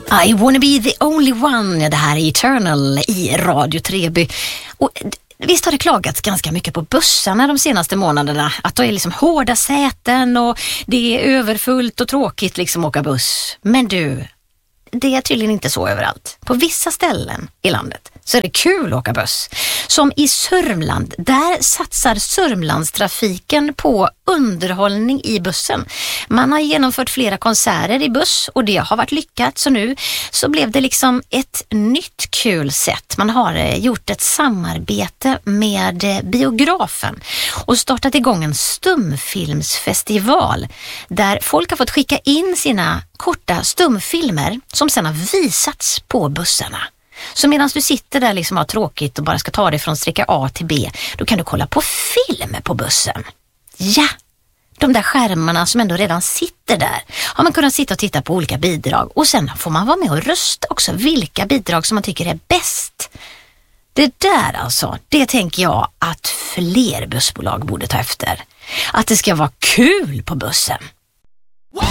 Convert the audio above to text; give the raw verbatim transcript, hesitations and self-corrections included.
I wanna be the only one. Det här är Eternal i Radio Treby. Och visst har det klagats ganska mycket på bussarna de senaste månaderna. Att det är liksom hårda säten och det är överfullt och tråkigt liksom åka buss. Men du, det är tydligen inte så överallt. På vissa ställen i landet så är det kul att åka buss. Som i Sörmland, där satsar Sörmlandstrafiken på underhållning i bussen. Man har genomfört flera konserter i buss och det har varit lyckat, så nu så blev det liksom ett nytt kul sätt. Man har gjort ett samarbete med biografen och startat igång en stumfilmsfestival där folk har fått skicka in sina korta stumfilmer som sedan har visats på bussarna. Så medan du sitter där liksom och har tråkigt och bara ska ta dig från sträcka A till B, då kan du kolla på film på bussen. Ja, de där skärmarna som ändå redan sitter där har man kunnat sitta och titta på olika bidrag. Och sen får man vara med och rösta också vilka bidrag som man tycker är bäst. Det där alltså, det tänker jag att fler bussbolag borde ta efter. Att det ska vara kul på bussen.